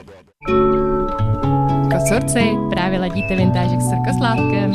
Kosorci, právě ladíte Vintážek s Rkoslávkem.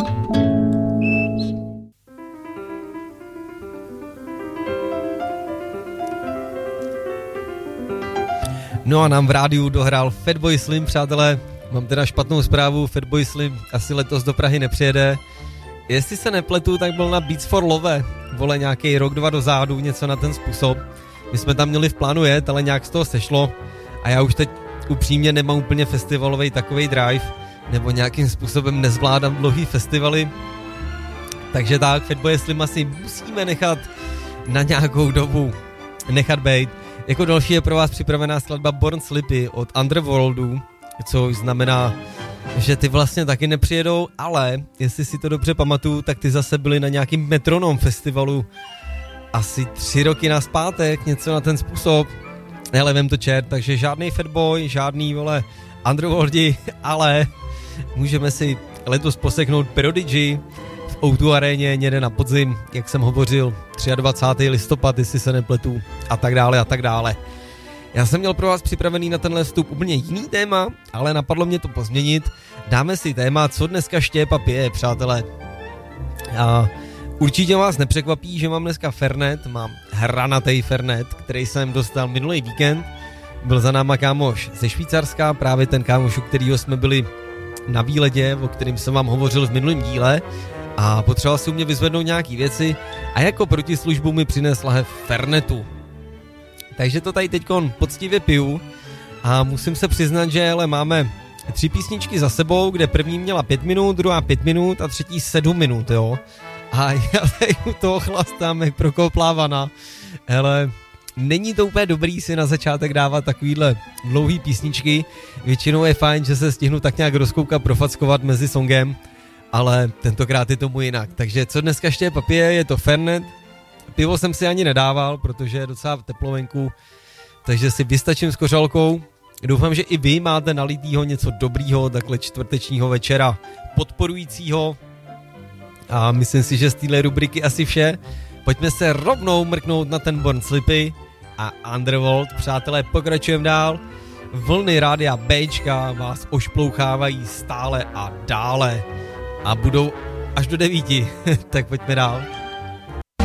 No a nám v rádiu dohrál Fatboy Slim, přátelé. Mám teda špatnou zprávu, Fatboy Slim asi letos do Prahy nepřijede. Jestli se nepletu, tak byl na Beats for Love, vole, nějaký rok, 2 dozadu, něco na ten způsob. My jsme tam měli v plánu jet, ale nějak z toho sešlo a já už teď upřímně nemám úplně festivalový takovej drive, nebo nějakým způsobem nezvládám dlouhý festivaly. Takže tak, Fatboy Slim asi musíme nechat na nějakou dobu nechat bejt. Jako další je pro vás připravená skladba Born Slippy od Underworldu, což znamená, že ty vlastně taky nepřijedou, ale jestli si to dobře pamatuju, tak ty zase byli na nějakým Metronom festivalu asi 3 roky nazpátek, něco na ten způsob. Hele, vem to čert, takže žádný Fatboy, žádný, vole, Underworldi, ale můžeme si letos poseknout Prodigy v O2 aréně někde na podzim, jak jsem hovořil, 23. listopad, jestli se nepletu, a tak dále, a tak dále. Já jsem měl pro vás připravený na tenhle vstup úplně jiný téma, ale napadlo mě to pozměnit. Dáme si téma, co dneska Štěpa pije, přátelé. A určitě vás nepřekvapí, že mám dneska Fernet, mám hranatej Fernet, který jsem dostal minulý víkend. Byl za náma kámoš ze Švýcarska, právě ten kámoš, u kterýho jsme byli na výletě, o kterým jsem vám hovořil v minulém díle. A potřeboval si u mě vyzvednout nějaký věci a jako protislužbu mi přinesl lahev Fernetu. Takže to tady teďkon poctivě piju a musím se přiznat, že ale máme 3 písničky za sebou, kde první měla 5 minut, druhá 5 minut a třetí 7 minut, jo. A já tady u toho chlastám jak prokoplávaná. Hele, není to úplně dobrý si na začátek dávat takovýhle dlouhý písničky. Většinou je fajn, že se stihnu tak nějak rozkoukat, profackovat mezi songem, ale tentokrát je tomu jinak. Takže co dneska Štěpa pije, je to Fernet. Pivo jsem si ani nedával, protože je docela teplovenku, takže si vystačím s kořalkou. Doufám, že i vy máte nalitýho něco dobrýho, takhle čtvrtečního večera podporujícího. A myslím si, že z téhle rubriky asi vše. Pojďme se rovnou mrknout na ten Born Slippy a Underworld. Přátelé, pokračujeme dál. Vlny rádia Bčka vás ošplouchávají stále a dále. A budou až do 9. Tak pojďme dál.